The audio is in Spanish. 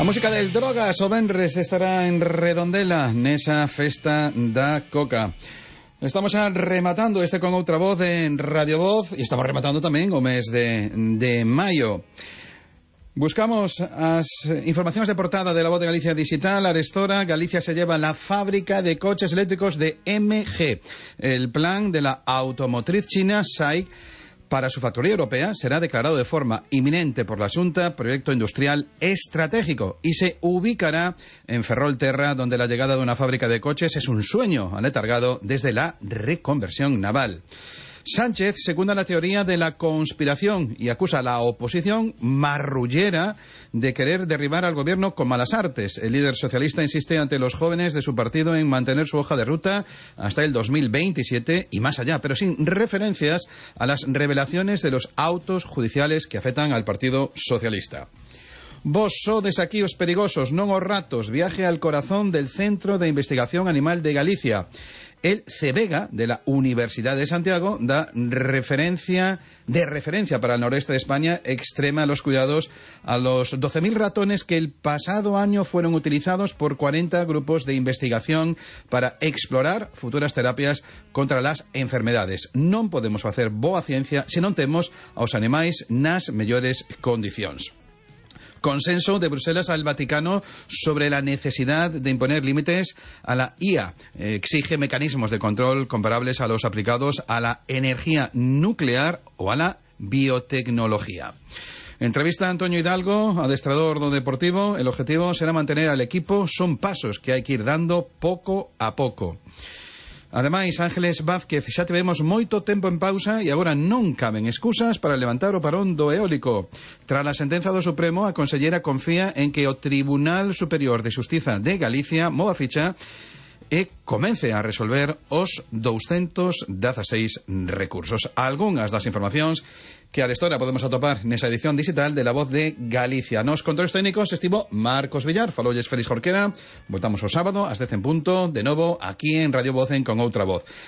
A música del Drogas o Venres estará en Redondela nesa festa da Coca. Estamos rematando con outra voz en Radio Voz e estamos rematando tamén o mes de maio. Buscamos as informacións de portada de La Voz de Galicia Digital. Arestora, Galicia se lleva la fábrica de coches eléctricos de MG. El plan de la automotriz china SAIC para su factoría europea será declarado de forma inminente por la Xunta proyecto industrial estratégico y se ubicará en Ferrolterra, donde la llegada de una fábrica de coches es un sueño aletargado desde la reconversión naval. Sánchez secunda la teoría de la conspiración y acusa a la oposición marrullera de querer derribar al gobierno con malas artes. El líder socialista insiste ante los jóvenes de su partido en mantener su hoja de ruta hasta el 2027 y más allá, pero sin referencias a las revelaciones de los autos judiciales que afectan al Partido Socialista. Vos sodes aquí os perigosos, non os ratos. Viaje al corazón del Centro de Investigación Animal de Galicia. El CEVEGA, de la Universidad de Santiago, da referencia para el noreste de España, extrema los cuidados a los 12.000 ratones que el pasado año fueron utilizados por 40 grupos de investigación para explorar futuras terapias contra las enfermedades. Non podemos facer boa ciencia se non temos aos animais nas mellores condicións. Consenso de Bruselas al Vaticano sobre la necesidad de imponer límites a la IA. Exige mecanismos de control comparables a los aplicados a la energía nuclear o a la biotecnología. Entrevista a Antonio Hidalgo, adestrador do Deportivo. El objetivo será mantener al equipo. Son pasos que hai que ir dando pouco a pouco. Ademais, Ángeles Vázquez, xa tivemos moito tempo en pausa e agora non caben excusas para levantar o parón do eólico. Tras a sentenza do Supremo, a consellera confía en que o Tribunal Superior de Xustiza de Galicia mova ficha e comece a resolver os 216 recursos. Algunhas das informacións que arestora podemos atopar nesa edición digital de La Voz de Galicia. Nos controles técnicos estivo Marcos Villar, falolles Félix Jorquera. Voltamos o sábado ás 10 en punto, de novo aquí en Radio Voz con outra voz.